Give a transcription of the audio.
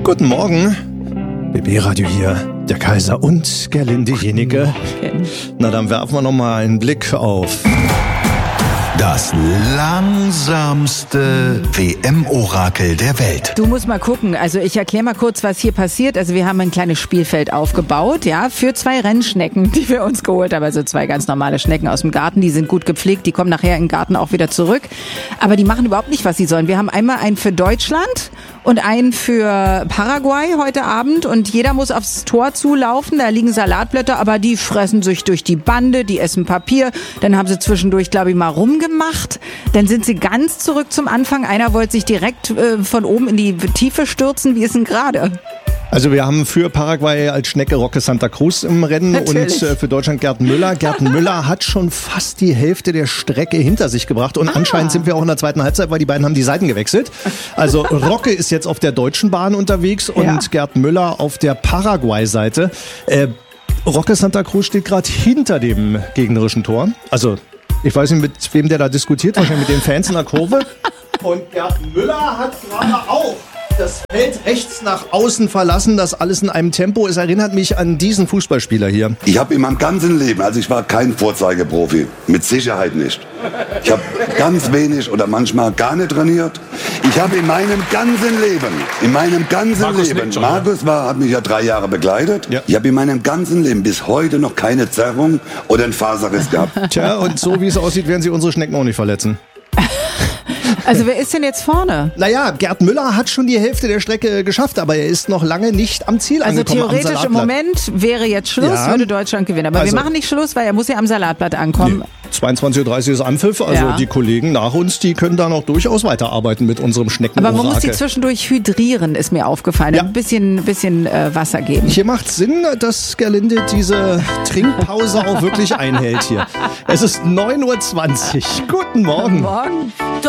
Guten Morgen. BB Radio hier, der Kaiser und Gerlinde Jenike. Na, dann werfen wir nochmal einen Blick auf das langsamste WM-Orakel der Welt. Du musst mal gucken, also ich erkläre mal kurz, was hier passiert. Also wir haben ein kleines Spielfeld aufgebaut, ja, für 2 Rennschnecken, die wir uns geholt haben. Also 2 ganz normale Schnecken aus dem Garten, die sind gut gepflegt, die kommen nachher in den Garten auch wieder zurück. Aber die machen überhaupt nicht, was sie sollen. Wir haben einmal einen für Deutschland und einen für Paraguay heute Abend und jeder muss aufs Tor zulaufen. Da liegen Salatblätter, aber die fressen sich durch die Bande, die essen Papier. Dann haben sie zwischendurch, glaube ich, mal rumgemacht. Dann sind sie ganz zurück zum Anfang. Einer wollte sich direkt von oben in die Tiefe stürzen. Wie ist denn gerade? Also wir haben für Paraguay als Schnecke Roque Santa Cruz im Rennen. Natürlich. Und für Deutschland Gerd Müller. Gerd Müller hat schon fast die Hälfte der Strecke hinter sich gebracht und anscheinend sind wir auch in der zweiten Halbzeit, weil die beiden haben die Seiten gewechselt. Also Roque ist jetzt auf der deutschen Bahn unterwegs und Gerd Müller auf der Paraguay-Seite. Roque Santa Cruz steht gerade hinter dem gegnerischen Tor. Also ich weiß nicht, mit wem der da diskutiert, wahrscheinlich mit den Fans in der Kurve. Und Gerd Müller hat gerade auch das Feld rechts nach außen verlassen, das alles in einem Tempo. Es erinnert mich an diesen Fußballspieler hier. Ich habe in meinem ganzen Leben, also ich war kein Vorzeigeprofi, mit Sicherheit nicht. Ich habe ganz wenig oder manchmal gar nicht trainiert. Ich habe in meinem ganzen Leben, Markus hat mich ja 3 Jahre begleitet. Ja. Ich habe in meinem ganzen Leben bis heute noch keine Zerrung oder einen Faserriss gehabt. Tja, und so wie es aussieht, werden sie unsere Schnecken auch nicht verletzen. Also wer ist denn jetzt vorne? Naja, Gerd Müller hat schon die Hälfte der Strecke geschafft, aber er ist noch lange nicht am Ziel angekommen. Also theoretisch im Moment wäre jetzt Schluss, würde Deutschland gewinnen. Aber wir machen nicht Schluss, weil er muss ja am Salatblatt ankommen. Nee. 22.30 Uhr ist Anpfiff, also die Kollegen nach uns, die können da noch durchaus weiterarbeiten mit unserem Schnecken-Orakel. Aber man muss die zwischendurch hydrieren, ist mir aufgefallen. Ja. Ein bisschen Wasser geben. Hier macht Sinn, dass Gerlinde diese Trinkpause auch wirklich einhält hier. Es ist 9.20 Uhr. Guten Morgen. Guten Morgen.